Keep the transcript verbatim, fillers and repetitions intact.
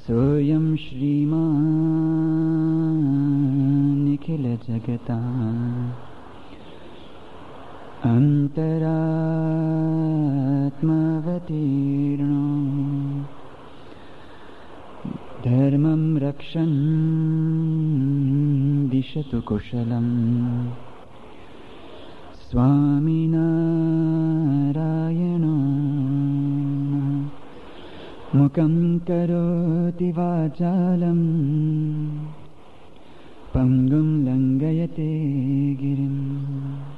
सोऽयं श्रीमान् निखिलजगताम् अन्तरात्मावतीर्णो धर्मं रक्षन् दिशतु कुशलम् स्वामिनारायणो मुखं करोति वाचालं पङ्गुं लङ्घयते गिरिम्।